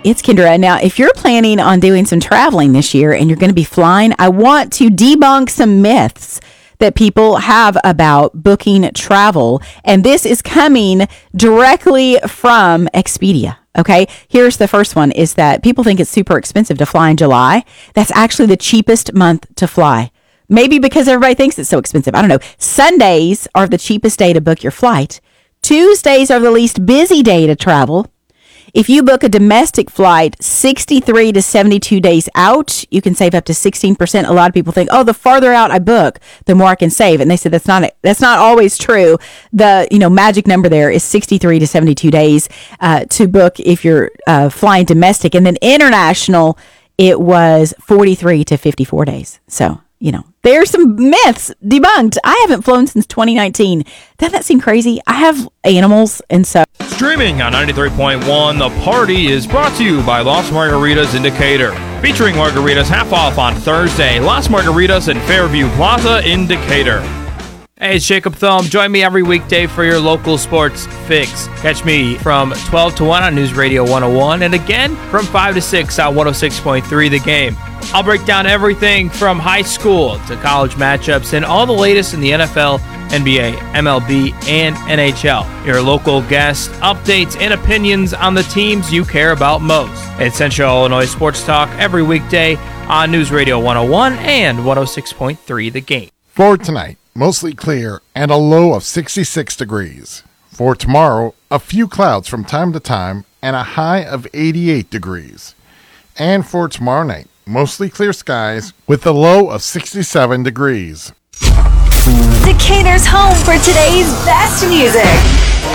it's Kendra. Now, if you're planning on doing some traveling this year and you're going to be flying, I want to debunk some myths that people have about booking travel. And this is coming directly from Expedia. Okay, here's the first one is that people think it's super expensive to fly in July. That's actually the cheapest month to fly. Maybe because everybody thinks it's so expensive. I don't know. Sundays are the cheapest day to book your flight. Tuesdays are the least busy day to travel. If you book a domestic flight 63 to 72 days out, you can save up to 16%. A lot of people think, oh, the farther out I book, the more I can save. And they said that's not always true. The magic number there is 63 to 72 days to book if you're flying domestic. And then international, it was 43 to 54 days. So, there's some myths debunked. I haven't flown since 2019. Doesn't that seem crazy? I have animals, and so. Streaming on 93.1, The Party is brought to you by Las Margaritas in Decatur. Featuring margaritas half off on Thursday. Las Margaritas in Fairview Plaza in Decatur. Hey, it's Jacob Thumb. Join me every weekday for your local sports fix. Catch me from 12 to 1 on News Radio 101 and again from 5 to 6 on 106.3 The Game. I'll break down everything from high school to college matchups and all the latest in the NFL, NBA, MLB, and NHL. Your local guest updates and opinions on the teams you care about most. It's Central Illinois Sports Talk every weekday on News Radio 101 and 106.3 The Game. For tonight, mostly clear and a low of 66 degrees. For tomorrow, a few clouds from time to time and a high of 88 degrees. And for tomorrow night, mostly clear skies with a low of 67 degrees. Decatur's home for today's best music.